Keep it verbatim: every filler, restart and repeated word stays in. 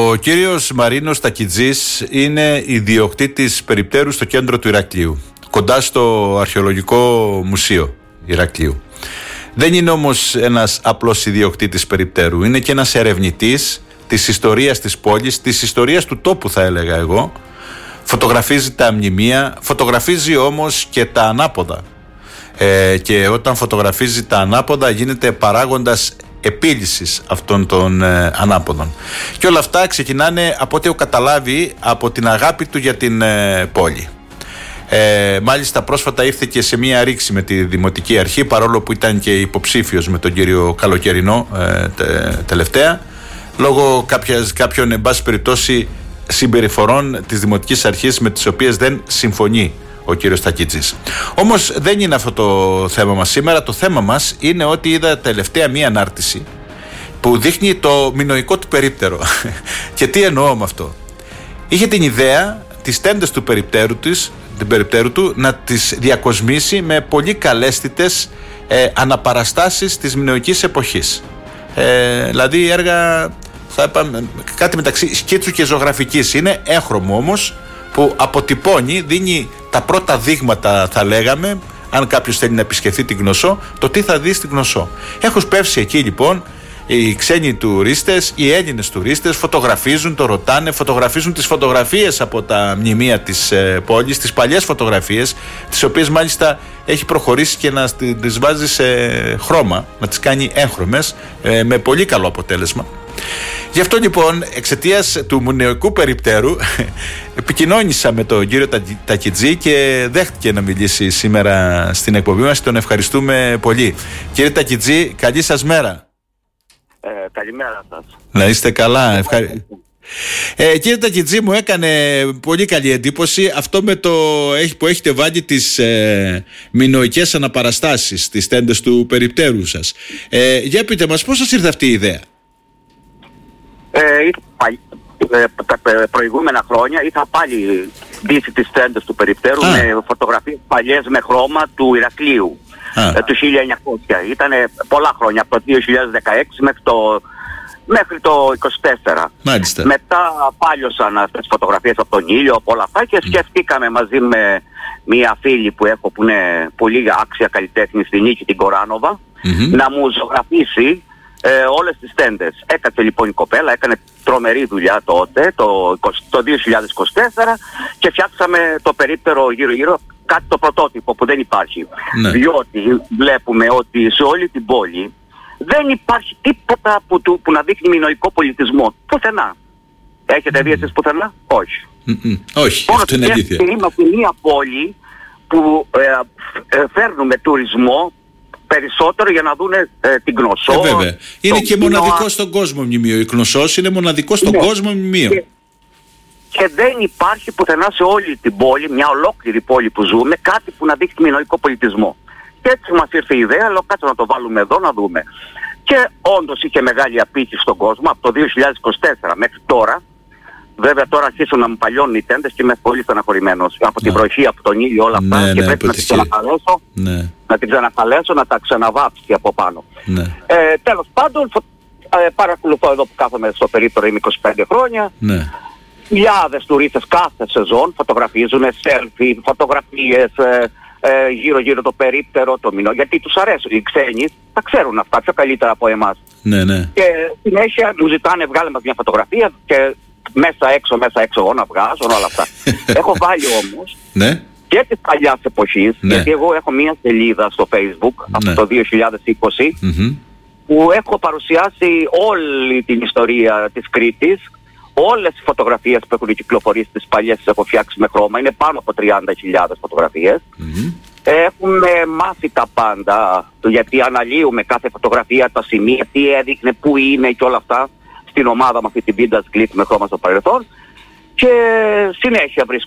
Ο κύριος Μαρίνος Τακιτζής είναι ιδιοκτήτης περιπτέρου στο κέντρο του Ηρακλείου, κοντά στο Αρχαιολογικό Μουσείο Ηρακλείου. Δεν είναι όμως ένας απλός ιδιοκτήτης περιπτέρου, είναι και ένας ερευνητής της ιστορίας της πόλης, της ιστορίας του τόπου θα έλεγα εγώ. Φωτογραφίζει τα μνημεία, φωτογραφίζει όμως και τα ανάποδα. Ε, και όταν φωτογραφίζει τα ανάποδα γίνεται παράγοντας επίλυσης αυτών των ε, ανάποδων. Και όλα αυτά ξεκινάνε, από ό,τι έχω καταλάβει, από την αγάπη του για την ε, πόλη. Ε, μάλιστα πρόσφατα ήρθε και σε μία ρήξη με τη Δημοτική Αρχή, παρόλο που ήταν και υποψήφιος με τον κύριο Καλοκαιρινό ε, τε, τελευταία, λόγω κάποιας, κάποιων εν πάση περιπτώσει συμπεριφορών της Δημοτικής Αρχής με τις οποίες δεν συμφωνεί ο κύριος Τακιτζής. Όμως δεν είναι αυτό το θέμα μας σήμερα. Το θέμα μας είναι ότι είδα τελευταία μία ανάρτηση που δείχνει το μινωικό του περίπτερο. Και τι εννοώ με αυτό? Είχε την ιδέα τις τέντες του περιπτέρου, της, του περιπτέρου του να τις διακοσμήσει με πολύ καλέσθητες ε, αναπαραστάσεις της μινωικής εποχής. Ε, δηλαδή έργα, θα είπαμε, κάτι μεταξύ σκίτσου και ζωγραφικής. Είναι έγχρωμο όμως, που αποτυπώνει, δίνει τα πρώτα δείγματα, θα λέγαμε, αν κάποιος θέλει να επισκεφθεί την Κνωσσό, το τι θα δει στην Κνωσσό. Έχουν σπεύσει εκεί λοιπόν οι ξένοι τουρίστες, οι Έλληνες τουρίστες, φωτογραφίζουν, το ρωτάνε, φωτογραφίζουν τις φωτογραφίες από τα μνημεία της ε, πόλης, τις παλιές φωτογραφίες, τις οποίες μάλιστα έχει προχωρήσει και να τις βάζει σε χρώμα, να τις κάνει έγχρωμες, ε, με πολύ καλό αποτέλεσμα. Γι' αυτό λοιπόν, εξαιτίας του μνημεϊκού περιπτέρου, επικοινώνησα με τον κύριο Τακιτζή και δέχτηκε να μιλήσει σήμερα στην εκπομπή μας. Τον ευχαριστούμε πολύ. Κύριε Τακιτζή, καλή σας μέρα. Ε, καλημέρα σας. Να είστε καλά. Ευχαρι... Ε, κύριε Τακιτζή, μου έκανε πολύ καλή εντύπωση αυτό με το που έχετε βάλει τις ε, μινωικές αναπαραστάσεις, τις τέντες του περιπτέρου σας. Ε, για πείτε μας, πώς σας ήρθε αυτή η ιδέα? Ε, ε, τα προηγούμενα χρόνια είχα πάλι ντύσει τις τέντες του περιπτέρου Α. με φωτογραφίες παλιές με χρώμα του Ηρακλείου ε, του χίλια εννιακόσια. Ήταν πολλά χρόνια, από το δύο χιλιάδες δεκαέξι μέχρι το, μέχρι το είκοσι τέσσερα. Μάλιστα. Μετά πάλιωσαν αυτές τις φωτογραφίες από τον ήλιο, από όλα αυτά, και σκεφτήκαμε μαζί με μία φίλη που έχω, που είναι πολύ άξια καλλιτέχνη, στη Νίκη την Κοράνοβα, mm-hmm. να μου ζωγραφίσει Ε, όλες τις τέντες. Έκατσε λοιπόν η κοπέλα, έκανε τρομερή δουλειά τότε, το, το δύο χιλιάδες είκοσι τέσσερα, και φτιάξαμε το περίπτερο γύρω-γύρω, κάτι το πρωτότυπο που δεν υπάρχει. Ναι. Διότι βλέπουμε ότι σε όλη την πόλη δεν υπάρχει τίποτα που, του, που να δείχνει μινωικό πολιτισμό. Πουθενά. Έχετε δει εσείς πουθενά? Όχι. Mm-mm. Όχι, μόνο αυτό είναι αλήθεια. Είμαστε μια πόλη που ε, ε, φέρνουμε τουρισμό περισσότερο για να δουν ε, την Κνωσσό. Ε, βέβαια. Είναι και κοινό... μοναδικό στον κόσμο μνημείο. Η Κνωσσός είναι μοναδικό στον ναι. κόσμο μνημείο. Και, και δεν υπάρχει πουθενά σε όλη την πόλη, μια ολόκληρη πόλη που ζούμε, κάτι που να δείχνει μινωικό πολιτισμό. Και έτσι μας ήρθε η ιδέα, λέω κάτσε να το βάλουμε εδώ να δούμε. Και όντως είχε μεγάλη απήχηση στον κόσμο από το δύο χιλιάδες είκοσι τέσσερα μέχρι τώρα. Βέβαια τώρα αρχίσουν να μου παλιώνουν οι τέντες και είμαι πολύ στεναχωρημένος από την βροχή, από τον ήλιο, όλα αυτά, ναι, και ναι, πρέπει να την ξανακαλέσω, ναι. να την ξανακαλέσω, να τα ξαναβάψει από πάνω. Ναι. Ε, τέλος πάντων, ε, παρακολουθώ εδώ που κάθομαι στο περίπτερο, είμαι είκοσι πέντε χρόνια. Ναι. Χιλιάδες τουρίστες κάθε σεζόν φωτογραφίζουν, selfie, φωτογραφίες, ε, ε, γύρω-γύρω το περίπτερο, το μηνό, γιατί τους αρέσουν. Οι ξένοι τα ξέρουν αυτά πιο καλύτερα από εμάς. Ναι, ναι. Και συνέχεια μου ζητάνε, βγάλε μας μια φωτογραφία, και μέσα έξω, μέσα έξω εγώ να βγάζω όλα αυτά. Έχω βάλει όμως ναι. και της παλιάς εποχής, ναι. γιατί εγώ έχω μια σελίδα στο Facebook ναι. από το δύο χιλιάδες είκοσι mm-hmm. που έχω παρουσιάσει όλη την ιστορία της Κρήτης, όλες τις φωτογραφίες που έχουν κυκλοφορήσει, τις παλιές τις έχω φτιάξει με χρώμα, είναι πάνω από τριάντα χιλιάδες φωτογραφίες. Mm-hmm. Έχουμε μάθει τα πάντα, γιατί αναλύουμε κάθε φωτογραφία, τα σημεία, τι έδειχνε, πού είναι και όλα αυτά, στην ομάδα με αυτή την Vintage Glitch με χρώμα στο παρελθόν, και συνέχεια βρίσκω